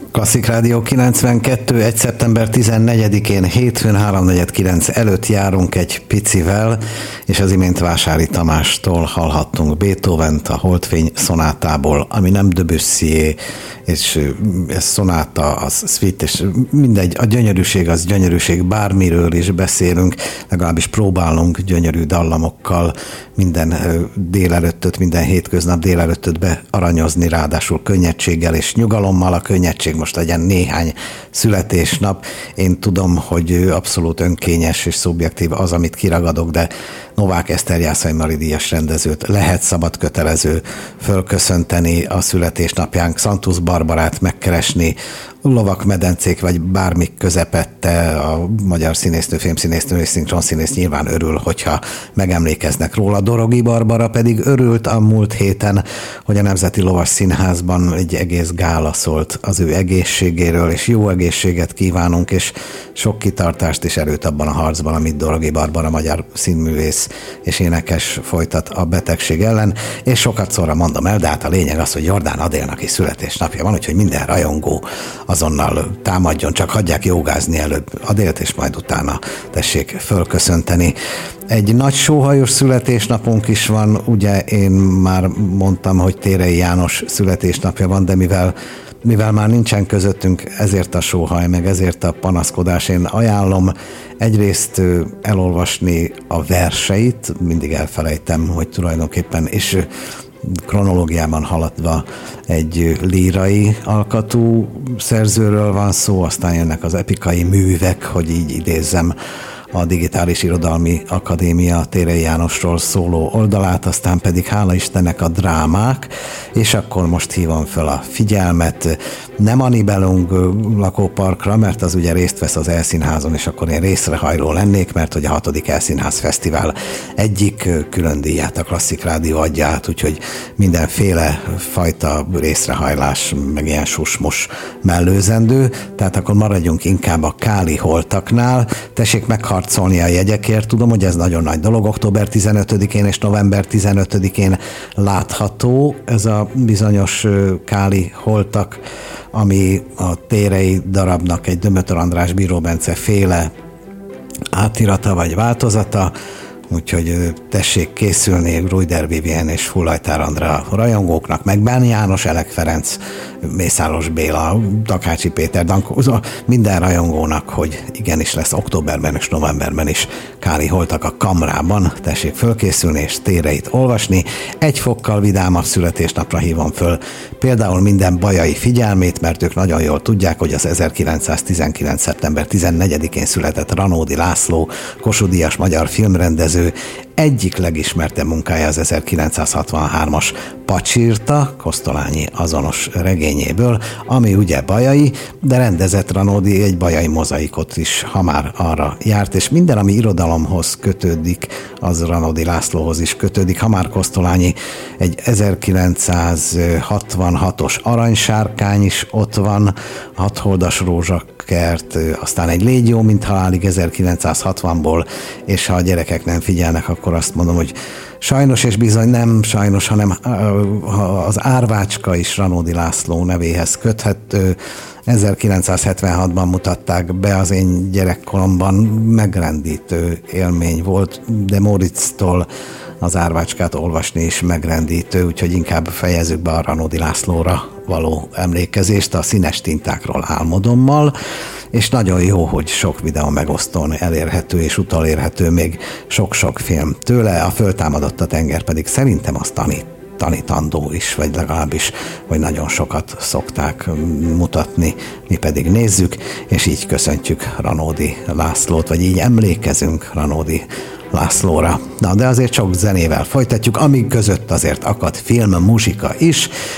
Klasszik Rádió 92, 1. szeptember 14-én, hétfőn 3:49 előtt járunk egy picivel, és az imént Vásári Tamástól hallhattunk Beethovent a Holdfény szonátából, ami nem Debussy, és ez szonáta, az suite, és mindegy, a gyönyörűség az gyönyörűség, bármiről is beszélünk, legalábbis próbálunk gyönyörű dallamokkal minden délelőttöt, minden hétköznap délelőttöt bearanyozni, ráadásul könnyedséggel és nyugalommal. A könnyedtség most legyen néhány születésnap. Én tudom, hogy abszolút önkényes és szubjektív az, amit kiragadok, de Novák Eszter Jászai Mari díjas rendezőt lehet szabad kötelező fölköszönteni a születésnapjánk, Szantusz Barbarát megkeresni, Lovakmedencék vagy bármi közepette, a magyar színésznő, filmszínésznő és szinkronszínész nyilván örül, hogyha megemlékeznek róla. Dorogi Barbara pedig örült a múlt héten, hogy a Nemzeti Lovas Színházban egy egész gála szólt az ő egészségéről, és jó egészséget kívánunk, és sok kitartást és erőt abban a harcban, amit Dorogi Barbara, magyar színművész és énekes folytat a betegség ellen, és sokat szóra mondom el, de hát a lényeg az, hogy Jordán Adélnak is születésnapja van, úgyhogy minden rajongó azonnal támadjon, csak hagyják jogázni előbb Adélt, és majd utána tessék fölköszönteni. Egy nagy sóhajos születésnapunk is van, ugye én már mondtam, hogy Térei János születésnapja van, de mivel már nincsen közöttünk, ezért a sóhaj, meg ezért a panaszkodás, én ajánlom egyrészt elolvasni a verseit, mindig elfelejtem, hogy tulajdonképpen, és kronológiában haladva egy lírai alkatú szerzőről van szó, aztán jönnek az epikai művek, hogy így idézzem a Digitális Irodalmi Akadémia Térei Jánosról szóló oldalát, aztán pedig hála Istennek a drámák, és akkor most hívom fel a figyelmet, nem a Nibelung lakóparkra, mert az ugye részt vesz az Elszínházon, és akkor én részrehajló lennék, mert hogy a 6. Elszínház Fesztivál egyik külön díját a Klasszik Rádió adja át, úgyhogy mindenféle fajta részrehajlás, meg ilyen susmus mellőzendő, tehát akkor maradjunk inkább a káli holtaknál. Tessék megharcolni a jegyekért, tudom, hogy ez nagyon nagy dolog, október 15-én és november 15-én látható ez a bizonyos káli holtak, ami a Térei darabnak egy Dömötör András Bíró Bence féle átirata vagy változata, úgyhogy tessék készülni Rújder Vivien és Fullajtár Andrea rajongóknak, meg Bányi János, Elek Ferenc, Mészáros Béla, Takácsi Péter, Dankó, minden rajongónak, hogy igenis lesz októberben és novemberben is káli holtak a Kamrában, tessék fölkészülni és Téreit olvasni. Egy fokkal vidámabb születésnapra hívom föl például minden bajai figyelmét, mert ők nagyon jól tudják, hogy az 1919. szeptember 14-én született Ranódi László, Kossuth Díjas magyar filmrendező, egyik legismertebb munkája az 1963-as Pacsirta, Kosztolányi azonos regényéből, ami ugye bajai, de rendezett Ranódi egy bajai mozaikot is, ha már arra járt, és minden, ami irodalomhoz kötődik, az Ranódi Lászlóhoz is kötődik. Ha már Kosztolányi, egy 1966-os Aranysárkány is ott van, 6 holdas rózsakert, aztán egy Légy jó, mint halálig 1960-ból, és ha a gyerekek nem figyelnek, akkor azt mondom, hogy sajnos és bizony nem sajnos, hanem az Árvácska is Ranódi László nevéhez köthető. 1976-ban mutatták be, az én gyerekkoromban megrendítő élmény volt, de Moritztól az Árvácskát olvasni is megrendítő, úgyhogy inkább fejezzük be a Ranódi Lászlóra való emlékezést a Színes tintákról álmodommal, és nagyon jó, hogy sok videó megosztón elérhető és utolérhető még sok-sok film tőle. A Föltámadott a tenger pedig szerintem az tanítandó is, vagy legalábbis, hogy nagyon sokat szokták mutatni, mi pedig nézzük, és így köszöntjük Ranódi Lászlót, vagy így emlékezünk Ranódi Lászlóra. Na, de azért sok zenével folytatjuk, amíg között azért akad film, muzsika is.